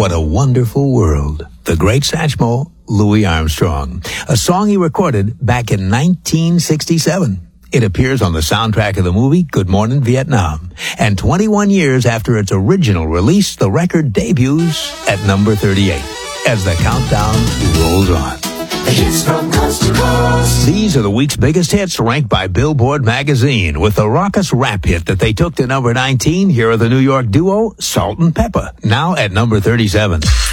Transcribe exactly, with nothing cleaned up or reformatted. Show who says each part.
Speaker 1: What a Wonderful World. The great Satchmo, Louis Armstrong. A song he recorded back in nineteen sixty-seven. It appears on the soundtrack of the movie Good Morning Vietnam. And twenty-one years after its original release, the record debuts at number thirty-eight as the countdown rolls on.
Speaker 2: Hits from coast to coast.
Speaker 1: These are the week's biggest hits ranked by Billboard magazine. With the raucous rap hit that they took to number nineteen, here are the New York duo Salt and Pepper, now at number thirty-seven.